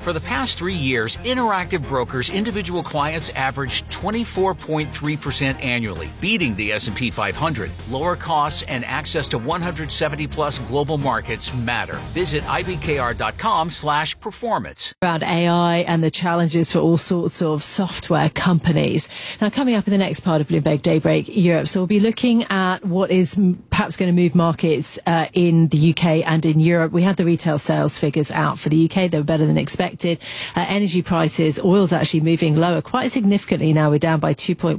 For the past 3 years, Interactive Brokers individual clients averaged 24.3% annually, beating the S&P 500. Lower costs and access to 170-plus global markets matter. Visit ibkr.com/performance. Around AI and the challenges for all sorts of software companies. Now, coming up in the next part of Bloomberg Daybreak Europe, so we'll be looking at what is perhaps going to move markets in the UK and in Europe. We had the retail sales figures out for the UK. They were better than expected. Energy prices, oil's actually moving lower quite significantly now. We're down by 2.1%,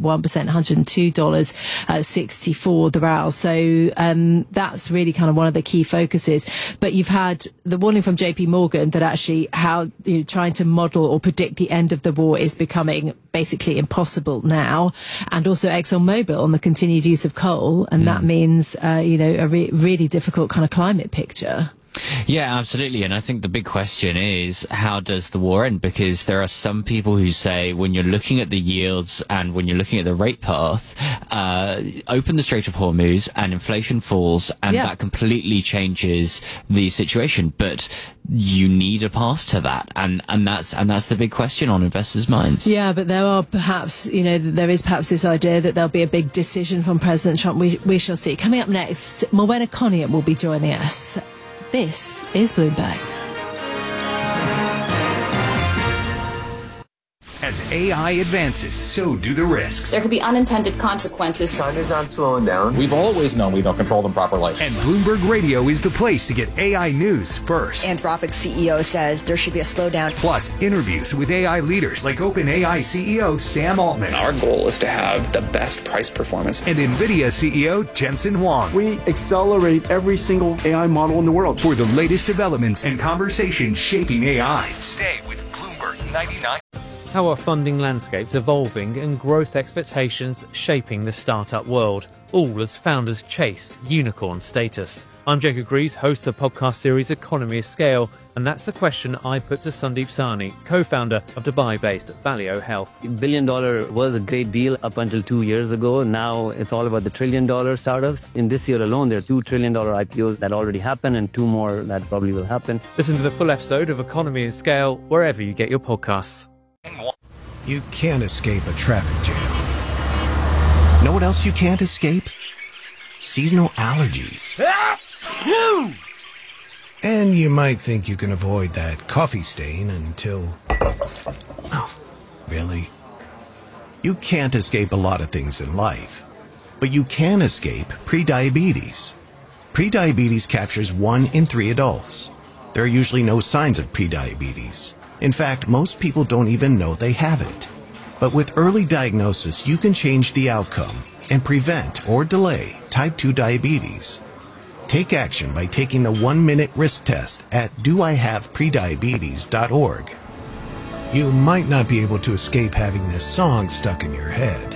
$102.64 the barrel. So that's really kind of one of the key focuses. But you've had the warning from JP Morgan that actually how trying to model or predict the end of the war is becoming basically impossible now. And also ExxonMobil on the continued use of coal. And that means, a really difficult kind of climate picture. Yeah, absolutely. And I think the big question is, how does the war end? Because there are some people who say when you're looking at the yields and when you're looking at the rate path, open the Strait of Hormuz and inflation falls, and that completely changes the situation. But you need a path to that, and that's the big question on investors' minds. Yeah, but there are perhaps, there is perhaps this idea that there'll be a big decision from President Trump. We shall see. Coming up next, Morwenna Coneyat will be joining us. This is Bloomberg. As AI advances, so do the risks. There could be unintended consequences. China's not slowing down. We've always known we don't control them properly. And Bloomberg Radio is the place to get AI news first. Anthropic CEO says there should be a slowdown. Plus, interviews with AI leaders like OpenAI CEO Sam Altman. Our goal is to have the best price performance. And NVIDIA CEO Jensen Huang. We accelerate every single AI model in the world. For the latest developments and conversations shaping AI. Stay with Bloomberg 99. How are funding landscapes evolving and growth expectations shaping the startup world, all as founders chase unicorn status? I'm Jacob Greaves, host of the podcast series Economy of Scale, and that's the question I put to Sandeep Sahni, co-founder of Dubai-based Valeo Health. $1 billion was a great deal up until 2 years ago. Now it's all about the $1 trillion startups. In this year alone, there are $2 trillion IPOs that already happened and 2 more that probably will happen. Listen to the full episode of Economy of Scale wherever you get your podcasts. You can't escape a traffic jam. Know what else you can't escape? Seasonal allergies. And you might think you can avoid that coffee stain until... Oh, really? You can't escape a lot of things in life, but you can escape prediabetes. Prediabetes captures 1 in 3 adults. There are usually no signs of prediabetes. In fact, most people don't even know they have it. But with early diagnosis, you can change the outcome and prevent or delay type 2 diabetes. Take action by taking the 1-minute risk test at doihaveprediabetes.org. You might not be able to escape having this song stuck in your head,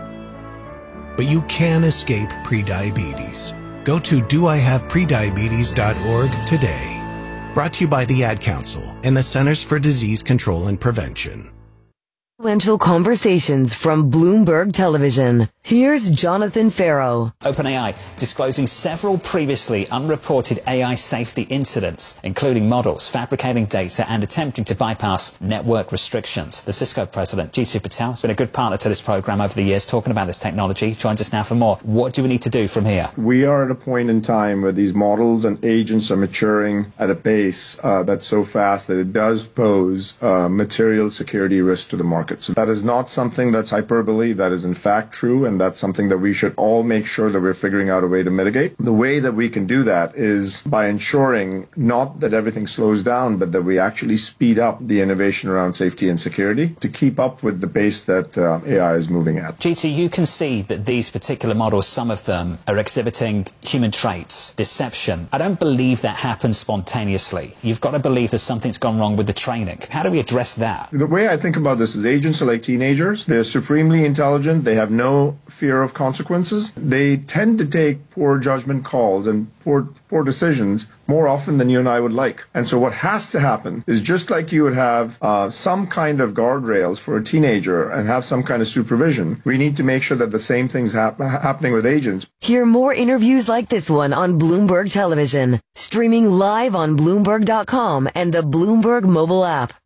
but you can escape prediabetes. Go to doihaveprediabetes.org today. Brought to you by the Ad Council and the Centers for Disease Control and Prevention. Influential conversations from Bloomberg Television. Here's Jonathan Farrow. OpenAI disclosing several previously unreported AI safety incidents, including models fabricating data and attempting to bypass network restrictions. The Cisco president, Jeetu Patel, has been a good partner to this program over the years, talking about this technology. Joins us now for more. What do we need to do from here? We are at a point in time where these models and agents are maturing at a pace that's so fast that it does pose material security risk to the market. So that is not something that's hyperbole. That is in fact true, and that's something that we should all make sure that we're figuring out a way to mitigate. The way that we can do that is by ensuring not that everything slows down, but that we actually speed up the innovation around safety and security to keep up with the pace that AI is moving at. Jeetu, you can see that these particular models, some of them are exhibiting human traits, deception. I don't believe that happens spontaneously. You've got to believe that something's gone wrong with the training. How do we address that? The way I think about this is agents are like teenagers. They're supremely intelligent. They have no fear of consequences. They tend to take poor judgment calls and poor decisions more often than you and I would like. And so what has to happen is, just like you would have some kind of guardrails for a teenager and have some kind of supervision, we need to make sure that the same thing's happening with agents. Hear more interviews like this one on Bloomberg Television, streaming live on Bloomberg.com and the Bloomberg mobile app.